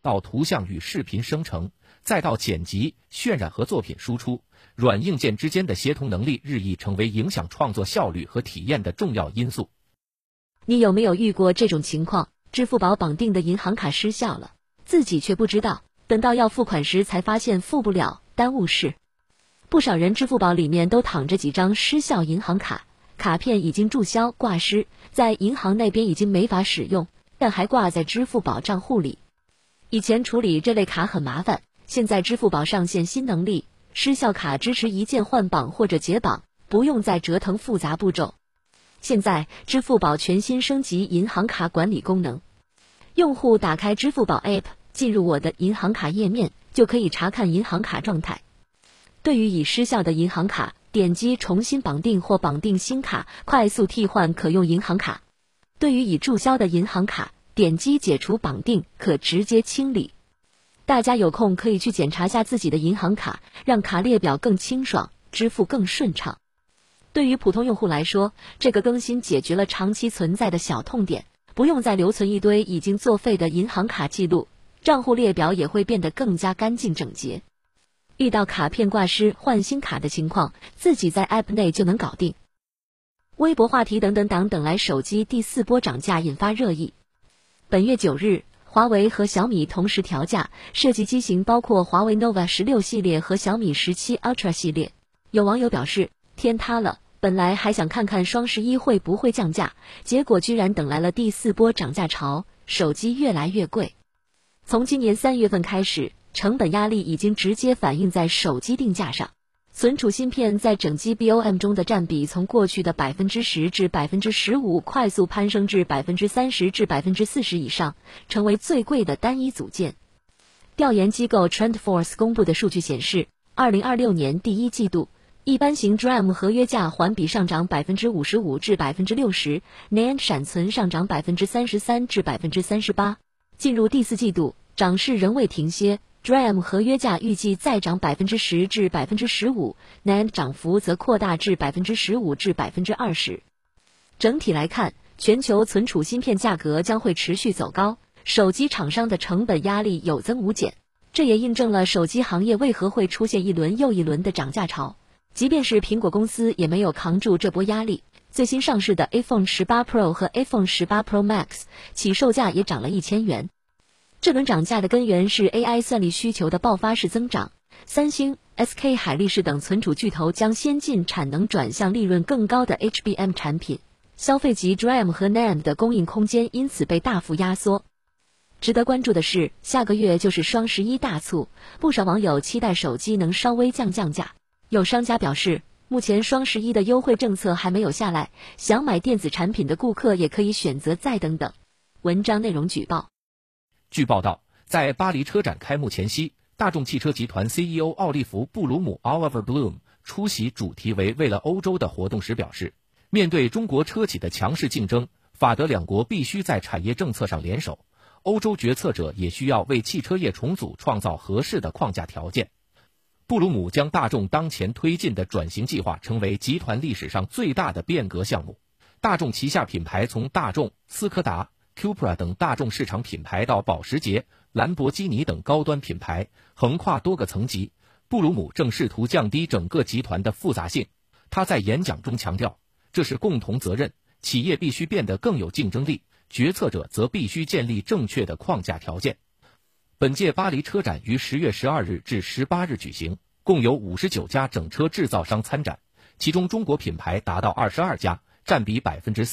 到图像与视频生成，再到剪辑、渲染和作品输出，软硬件之间的协同能力日益成为影响创作效率和体验的重要因素。 你有没有遇过这种情况？支付宝绑定的银行卡失效了，自己却不知道，等到要付款时才发现付不了，耽误事。不少人支付宝里面都躺着几张失效银行卡，卡片已经注销挂失，在银行那边已经没法使用，但还挂在支付宝账户里。以前处理这类卡很麻烦，现在支付宝上线新能力，失效卡支持一键换绑或者解绑，不用再折腾复杂步骤。现在支付宝全新升级银行卡管理功能，用户打开支付宝 App， 进入我的银行卡页面，就可以查看银行卡状态。对于已失效的银行卡，点击重新绑定或绑定新卡，快速替换可用银行卡。对于已注销的银行卡，点击解除绑定，可直接清理。大家有空可以去检查下自己的银行卡，让卡列表更清爽，支付更顺畅。对于普通用户来说，这个更新解决了长期存在的小痛点，不用再留存一堆已经作废的银行卡记录，账户列表也会变得更加干净整洁。遇到卡片挂失、换新卡的情况，自己在 App 内就能搞定。微博话题等等党等来手机第4波涨价引发热议。本月9日，华为和小米同时调价，涉及机型包括华为 Nova 16系列和小米17 Ultra 系列。有网友表示，天塌了，本来还想看看双11会不会降价，结果居然等来了第4波涨价潮，手机越来越贵。从今年3月份开始，成本压力已经直接反映在手机定价上。存储芯片在整机 BOM 中的占比从过去的 10% 至 15% 快速攀升至 30% 至 40% 以上，成为最贵的单一组件。调研机构 TrendForce 公布的数据显示，2026年第一季度，一般型 DRAM 合约价环比上涨 55% 至 60%， NAND 闪存上涨 33% 至 38%。进入第4季度，涨势仍未停歇，DRAM 合约价预计再涨 10% 至 15%， NAND 涨幅则扩大至 15% 至 20%。整体来看，全球存储芯片价格将会持续走高，手机厂商的成本压力有增无减，这也印证了手机行业为何会出现一轮又一轮的涨价潮。即便是苹果公司也没有扛住这波压力，最新上市的 iPhone 18 Pro 和 iPhone 18 Pro Max 起售价也涨了1000元。这轮涨价的根源是 AI 算力需求的爆发式增长，三星、SK 海力士等存储巨头将先进产能转向利润更高的 HBM 产品，消费级 DRAM 和 NAND 的供应空间因此被大幅压缩。值得关注的是，下个月就是双11大促，不少网友期待手机能稍微降价。有商家表示，目前双11的优惠政策还没有下来，想买电子产品的顾客也可以选择再等等。文章内容举报。 据报道，在巴黎车展开幕前夕，大众汽车集团 CEO 奥利弗·布鲁姆 Oliver Bloom 出席主题为为了欧洲的活动时表示，面对中国车企的强势竞争，法德两国必须在产业政策上联手，欧洲决策者也需要为汽车业重组创造合适的框架条件。布鲁姆将大众当前推进的转型计划称为集团历史上最大的变革项目。大众旗下品牌从大众、斯柯达、Cupra 等大众市场品牌到保时捷、兰博基尼等高端品牌，横跨多个层级。布鲁姆正试图降低整个集团的复杂性。他在演讲中强调，这是共同责任，企业必须变得更有竞争力，决策者则必须建立正确的框架条件。本届巴黎车展于10月12日至18日举行，共有59家整车制造商参展，其中中国品牌达到22家，占比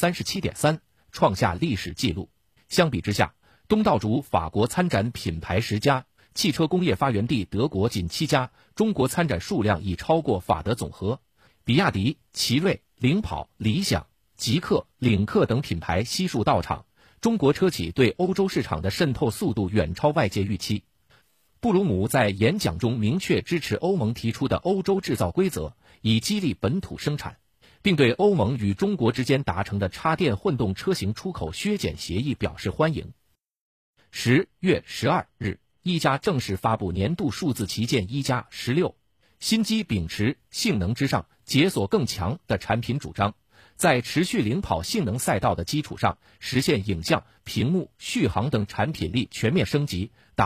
37.3%， 创下历史纪录。相比之下，东道主法国参展品牌10家，汽车工业发源地德国仅7家，中国参展数量已超过法德总和。比亚迪、奇瑞、领跑、理想、极氪、领克等品牌悉数到场，中国车企对欧洲市场的渗透速度远超外界预期。布鲁姆在演讲中明确支持欧盟提出的欧洲制造规则，以激励本土生产，并对欧盟与中国之间达成的插电混动车型出口削减协议表示欢迎。10月12日，一加正式发布年度数字旗舰一加16，新机秉持性能之上，解锁更强的产品主张，在持续领跑性能赛道的基础上，实现影像、屏幕、续航等产品力全面升级，